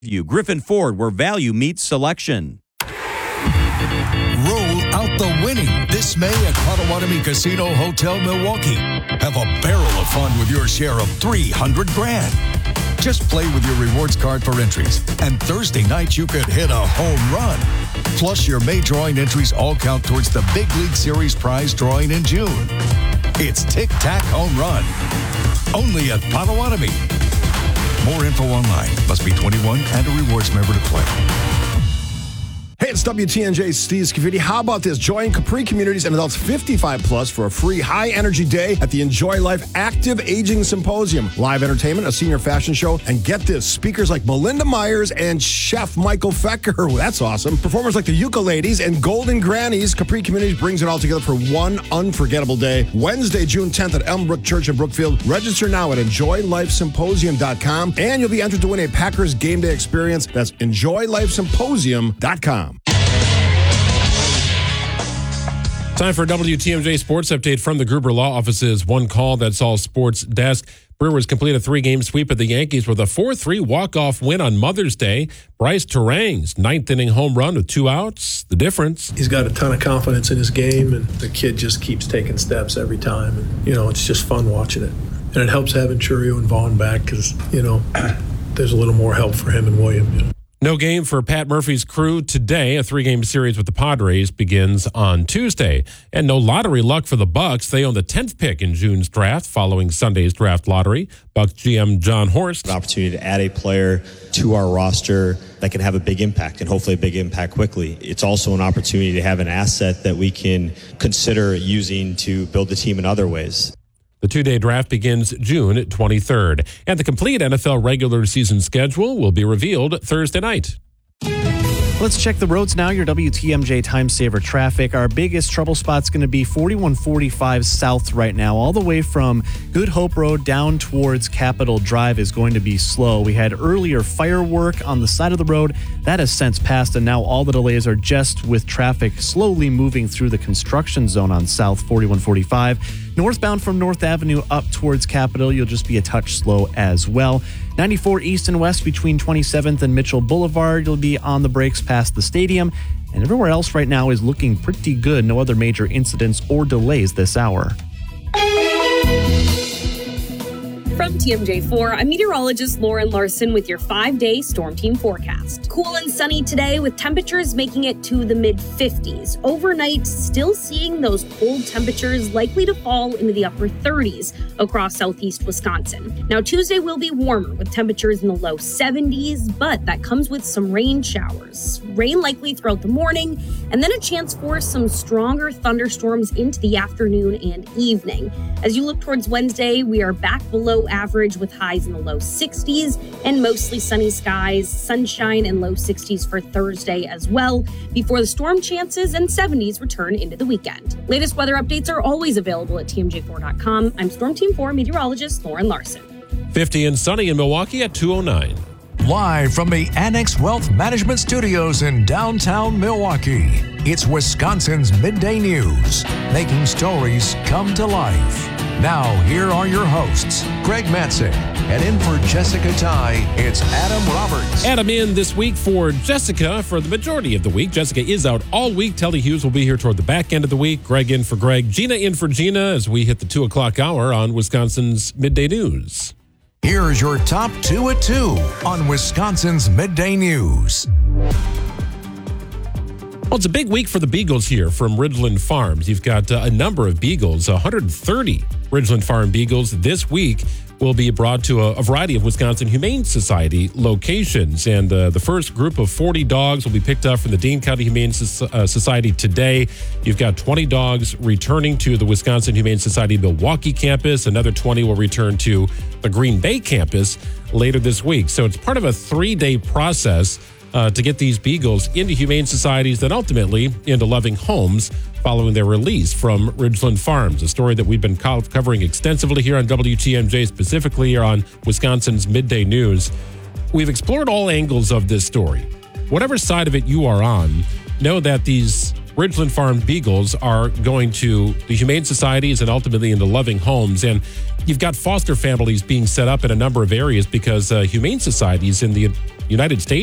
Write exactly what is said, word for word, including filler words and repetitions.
You Griffin Ford, where value meets selection. Roll out the winning this May at Potawatomi Casino Hotel Milwaukee. Have a barrel of fun with your share of three hundred grand. Just play with your rewards card for entries, and Thursday night you could hit a home run. Plus, your May drawing entries all count towards the Big League Series prize drawing in June. It's Tic Tac Home Run. Only at Potawatomi. More info online. Must be twenty-one and a rewards member to play. Hey, it's W T N J Steve Scafidi. How about this? Join Capri Communities and adults fifty-five plus for a free high-energy day at the Enjoy Life Active Aging Symposium. Live entertainment, a senior fashion show, and get this, speakers like Melinda Myers and Chef Michael Fecker. That's awesome. Performers like the Ukulades and Golden Grannies. Capri Communities brings it all together for one unforgettable day. Wednesday, June tenth at Elmbrook Church in Brookfield. Register now at enjoy life symposium dot com, and you'll be entered to win a Packers game day experience. That's enjoy life symposium dot com. Time for a W T M J Sports Update from the Gruber Law Office's One Call, That's All Sports desk. Brewers complete a three-game sweep of the Yankees with a four three walk-off win on Mother's Day. Bryce Terang's ninth-inning home run with two outs. The difference. He's got a ton of confidence in his game, and the kid just keeps taking steps every time. And, you know, it's just fun watching it. And it helps having Churio and Vaughn back because, you know, there's a little more help for him and William, you know. No game for Pat Murphy's crew today. A three-game series with the Padres begins on Tuesday. And no lottery luck for the Bucks. They own the tenth pick in June's draft following Sunday's draft lottery. Bucks G M John Horst. An opportunity to add a player to our roster that can have a big impact and hopefully a big impact quickly. It's also an opportunity to have an asset that we can consider using to build the team in other ways. The two-day draft begins June twenty-third, and the complete N F L regular season schedule will be revealed Thursday night. Let's check the roads now. Your W T M J Time Saver traffic. Our biggest trouble spot's going to be forty-one forty-five south right now. All the way from Good Hope Road down towards Capitol Drive is going to be slow. We had earlier firework on the side of the road. That has since passed, and now all the delays are just with traffic slowly moving through the construction zone on South forty-one forty-five. Northbound from North Avenue up towards Capitol, you'll just be a touch slow as well. ninety-four east and west between twenty-seventh and Mitchell Boulevard, you'll be on the brakes past the stadium. And everywhere else right now is looking pretty good. No other major incidents or delays this hour. From T M J four, I'm meteorologist Lauren Larson with your five-day Storm Team forecast. Cool and sunny today with temperatures making it to the mid-fifties. Overnight, still seeing those cold temperatures likely to fall into the upper thirties across southeast Wisconsin. Now, Tuesday will be warmer with temperatures in the low seventies, but that comes with some rain showers. Rain likely throughout the morning, and then a chance for some stronger thunderstorms into the afternoon and evening. As you look towards Wednesday, we are back below average with highs in the low sixties and mostly sunny skies, sunshine and low sixties for Thursday as well, before the storm chances and seventies return into the weekend. Latest weather updates are always available at T M J four dot com. I'm Storm Team four meteorologist Lauren Larson. fifty and sunny in Milwaukee at two oh nine. Live from the Annex Wealth Management Studios in downtown Milwaukee, it's Wisconsin's Midday News, making stories come to life. Now, here are your hosts, Greg Matzek, and in for Jessica Ty, it's Adam Roberts. Adam in this week for Jessica for the majority of the week. Jessica is out all week. Telly Hughes will be here toward the back end of the week. Greg in for Greg. Gina in for Gina as we hit the two o'clock hour on Wisconsin's Midday News. Here's your top two at two on Wisconsin's Midday News. Well, it's a big week for the Beagles here from Ridgeland Farms. You've got uh, a number of Beagles, one hundred thirty Ridgeland Farm Beagles this week will be brought to a, a variety of Wisconsin Humane Society locations. And uh, the first group of forty dogs will be picked up from the Dane County Humane so- uh, Society today. You've got twenty dogs returning to the Wisconsin Humane Society Milwaukee campus. Another twenty will return to the Green Bay campus later this week. So it's part of a three-day process Uh, to get these Beagles into humane societies, then ultimately into loving homes following their release from Ridgeland Farms, a story that we've been co- covering extensively here on W T M J, specifically here on Wisconsin's Midday News. We've explored all angles of this story. Whatever side of it you are on, know that these Ridgeland Farm Beagles are going to the humane societies and ultimately into loving homes. And you've got foster families being set up in a number of areas because uh, humane societies in the United States